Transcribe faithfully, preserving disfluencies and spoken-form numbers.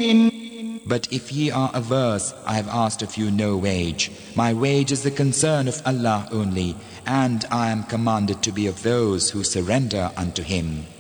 But if ye are averse, I have asked of you no wage. My wage is the concern of Allah only, and I am commanded to be of those who surrender unto Him.